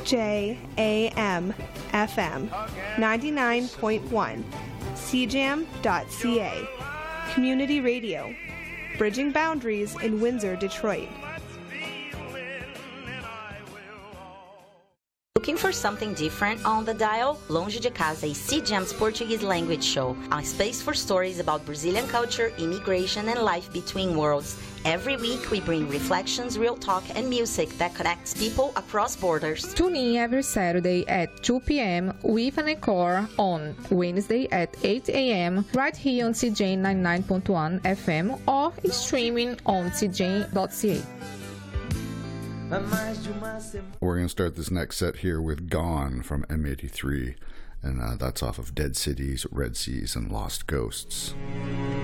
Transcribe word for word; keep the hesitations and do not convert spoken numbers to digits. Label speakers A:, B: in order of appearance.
A: J A M F M ninety-nine point one, C J A M dot C A. Community Radio, bridging boundaries in Windsor, Detroit.
B: Looking for something different on the dial? Longe de Casa is C J A M's Portuguese language show, a space for stories about Brazilian culture, immigration, and life between worlds. Every week, we bring reflections, real talk, and music that connects people across borders.
C: Tune in every Saturday at two p.m. with an encore on Wednesday at eight a.m. right here on C J A ninety-nine point one F M or streaming on C J A dot C A.
D: We're going to start this next set here with Gone from M eighty-three, and uh, that's off of Dead Cities, Red Seas, and Lost Ghosts.